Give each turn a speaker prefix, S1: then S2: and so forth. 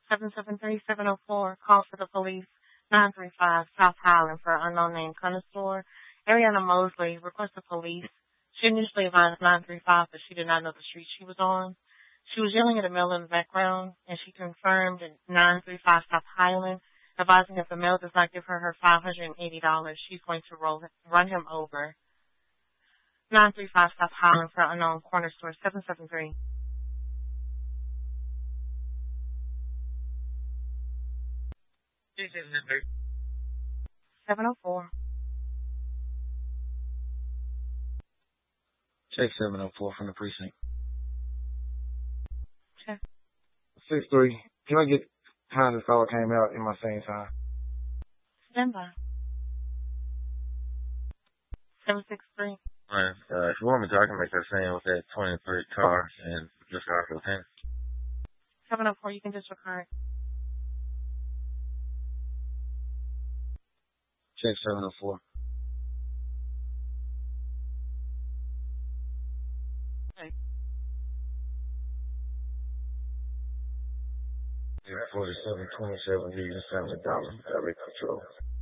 S1: 773-704, call for the police, 935 South Highland for unknown name connoisseur. Ariana Mosley, request the police. She initially advised 935, but she did not know the street she was on. She was yelling at a male in the background, and she confirmed at 935 South Highland, advising if the male does not give her $580, she's going to run him over. 935 South Highland for unknown corner store, 773. 704.
S2: Check 704 from the precinct.
S1: Check.
S2: 6-3. Can I get how this caller came out in my same time?
S1: Stand by. 763.
S2: Alright, if you want me to, I can make that same with that 23 car and just got the pen.
S1: 704, you can disregard.
S2: Check 704.
S1: Okay.
S2: Yeah, 4727 using $7 direct control.